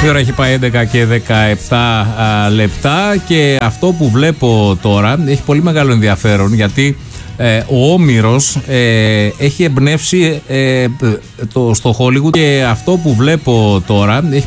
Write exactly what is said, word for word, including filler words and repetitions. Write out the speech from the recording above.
Η ώρα έχει πάει έντεκα και δεκαεπτά λεπτά και αυτό που βλέπω τώρα έχει πολύ μεγάλο ενδιαφέρον, γιατί ε, ο Όμηρος ε, έχει εμπνεύσει ε, το, στο Hollywood, και αυτό που βλέπω τώρα έχει